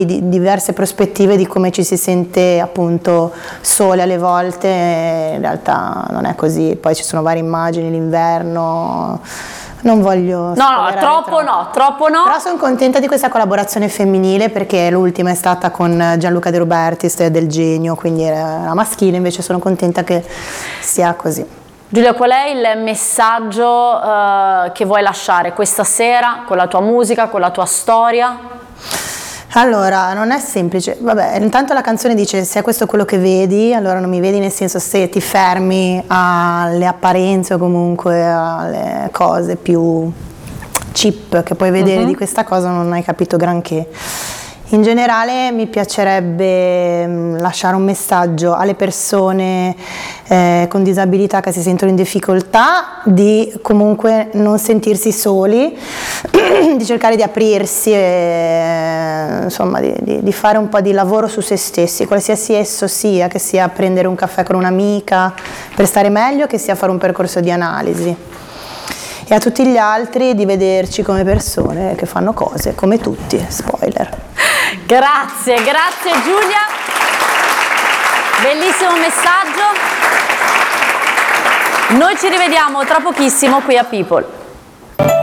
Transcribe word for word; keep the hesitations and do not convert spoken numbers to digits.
di diverse prospettive di come ci si sente appunto sole alle volte, in realtà non è così, poi ci sono varie immagini, l'inverno, non voglio... No, no, troppo, troppo no, troppo no. Però sono contenta di questa collaborazione femminile perché l'ultima è stata con Gianluca De Robertis del Genio, quindi era maschile, invece sono contenta che sia così. Giulia, qual è il messaggio uh, che vuoi lasciare questa sera con la tua musica, con la tua storia? Allora, non è semplice, vabbè, intanto la canzone dice se è questo quello che vedi, allora non mi vedi, nel senso se ti fermi alle apparenze o comunque alle cose più cheap che puoi vedere uh-huh. di questa cosa non hai capito granché. In generale mi piacerebbe lasciare un messaggio alle persone eh, con disabilità che si sentono in difficoltà di comunque non sentirsi soli, di cercare di aprirsi e insomma di, di, di fare un po' di lavoro su se stessi, qualsiasi esso sia, che sia prendere un caffè con un'amica per stare meglio, che sia fare un percorso di analisi. E a tutti gli altri di vederci come persone che fanno cose come tutti, spoiler. Grazie, grazie Giulia, bellissimo messaggio. Noi ci rivediamo tra pochissimo qui a People.